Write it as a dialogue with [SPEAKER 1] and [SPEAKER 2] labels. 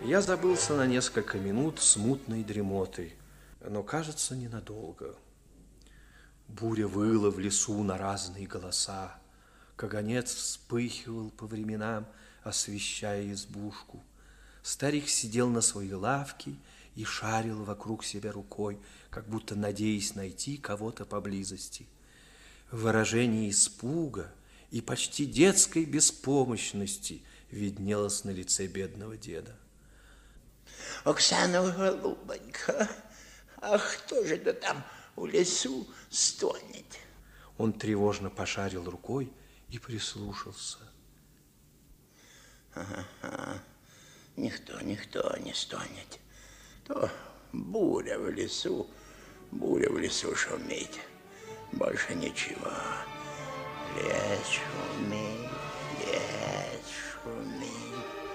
[SPEAKER 1] Я забылся на несколько минут смутной дремотой, но, кажется, ненадолго. Буря выла в лесу на разные голоса. Каганец вспыхивал по временам, освещая избушку. Старик сидел на своей лавке и шарил вокруг себя рукой, как будто надеясь найти кого-то поблизости. Выражение испуга и почти детской беспомощности виднелось на лице бедного деда.
[SPEAKER 2] Оксана, голубонька, а кто же это там в лесу стонет?
[SPEAKER 1] Он тревожно пошарил рукой и прислушался.
[SPEAKER 2] Ага, никто не стонет. То буря в лесу шумит. Больше ничего. Лес шумит, лес шумит.